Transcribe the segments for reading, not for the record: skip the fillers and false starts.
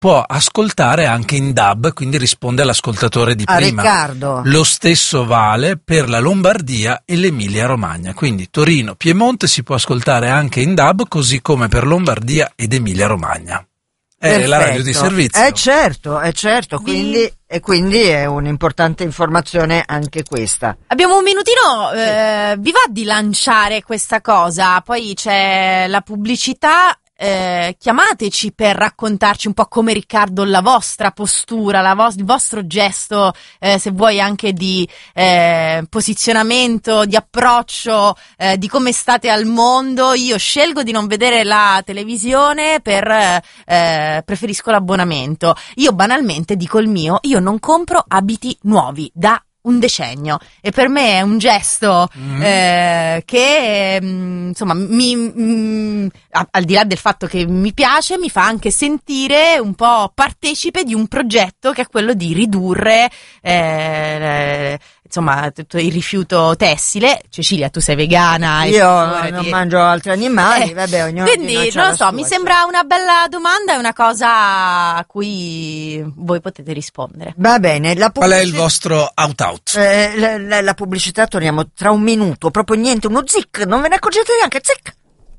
può ascoltare anche in DAB, quindi risponde all'ascoltatore di prima. Riccardo. Lo stesso vale per la Lombardia e l'Emilia Romagna, quindi Torino, Piemonte si può ascoltare anche in DAB, così come per Lombardia ed Emilia Romagna. È la radio di servizio. Certo, quindi è un'importante informazione anche questa. Abbiamo un minutino, vi va di lanciare questa cosa? Poi c'è la pubblicità. Chiamateci per raccontarci un po' come Riccardo la vostra postura, il vostro gesto, se vuoi anche di posizionamento, di approccio, di come state al mondo. Io scelgo di non vedere la televisione preferisco l'abbonamento. Io banalmente dico il mio, io non compro abiti nuovi da un decennio, e per me è un gesto che insomma al di là del fatto che mi piace, mi fa anche sentire un po' partecipe di un progetto che è quello di ridurre insomma tutto il rifiuto tessile. Cecilia, tu sei vegana, io non mangio altri animali, vabbè, ognuno quindi non lo so, mi sembra una bella domanda e una cosa a cui voi potete rispondere. Va bene, qual è il vostro out? La pubblicità, torniamo tra un minuto, proprio niente, uno zic, non ve ne accorgete neanche, zic.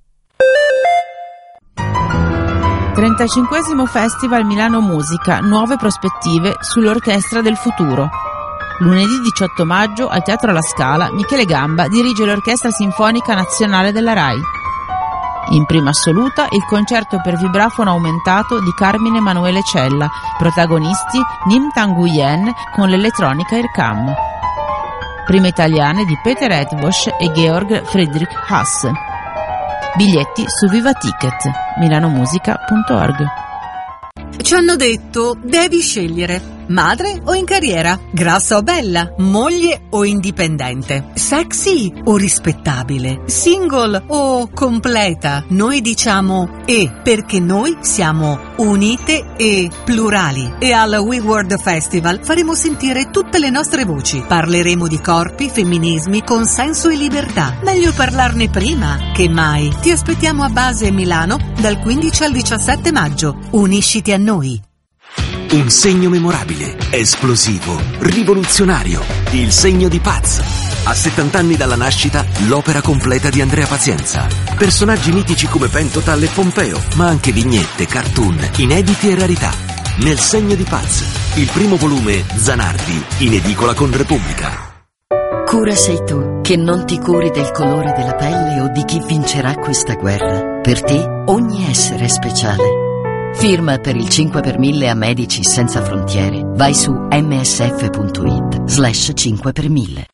35esimo Festival Milano Musica, nuove prospettive sull'Orchestra del Futuro. Lunedì 18 maggio al Teatro La Scala, Michele Gamba dirige l'Orchestra Sinfonica Nazionale della RAI. In prima assoluta il concerto per vibrafono aumentato di Carmine Emanuele Cella, protagonisti Nim Tanguyen con l'elettronica Irkam. Prime italiane di Peter Edbosch e Georg Friedrich Haas. Biglietti su Viva Ticket, milanomusica.org. Ci hanno detto, devi scegliere, madre o in carriera, grassa o bella, moglie o indipendente, sexy o rispettabile, single o completa. Noi diciamo E, perché noi siamo unite e plurali. E al We World Festival faremo sentire tutte le nostre voci. Parleremo di corpi, femminismi, consenso e libertà. Meglio parlarne prima che mai. Ti aspettiamo a Base Milano dal 15 al 17 maggio. Unisciti a noi. Un segno memorabile, esplosivo, rivoluzionario. Il segno di Paz. A 70 anni dalla nascita, l'opera completa di Andrea Pazienza. Personaggi mitici come Pentotal e Pompeo, ma anche vignette, cartoon, inediti e rarità. Nel segno di Paz, il primo volume Zanardi, in edicola con Repubblica. Cura sei tu, che non ti curi del colore della pelle o di chi vincerà questa guerra. Per te, ogni essere è speciale. Firma per il 5 per 1000 a Medici Senza Frontiere. Vai su msf.it/5 per 1000.